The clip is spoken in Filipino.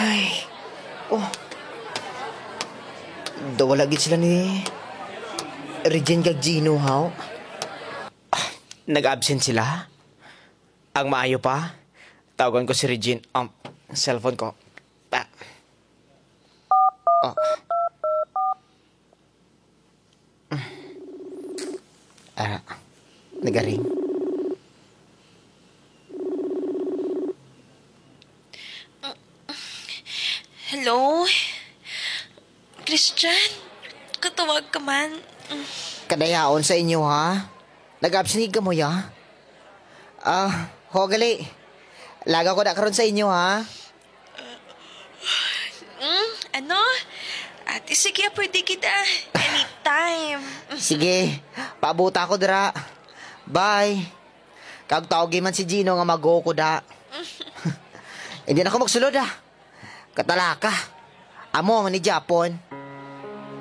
Ay. Oh. Dawala gid sila ni Regine kag Gino, haw. Nag-absent sila? Ang maayo pa? Tawagan ko si Regine. Cellphone ko. Oh. Nagaring. Hello? Christian? Katawag ka man. Kadayaon sa inyo, ha? Nag-absent ka mo, ya? Hogali. Laga ko na karon sa inyo, ha? Ano? Ate, sige, pwede kita. Anytime. Sige, pabuta ko dira. Bye. Kag tawag man si Gino nga mag-go ko da. Hindi na ako magsulod, ha? Katalaka. Amo man ni Japon.